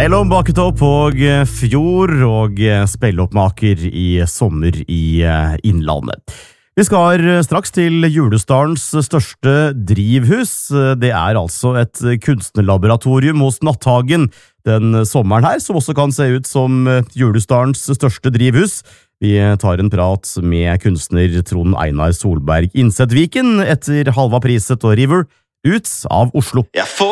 Mellom Bakketopp og Fjord og spelloppmaker i sommer i Innlandet. Vi skal straks til Julestarens største drivhus. Det er altså et kunstnerlaboratorium hos Natthagen den sommeren her, som også kan se ut som Julestarens største drivhus. Vi tar en prat med kunstner Trond Einar Solberg Innsetviken etter Halva Priset og River ut av Oslo. Jeg får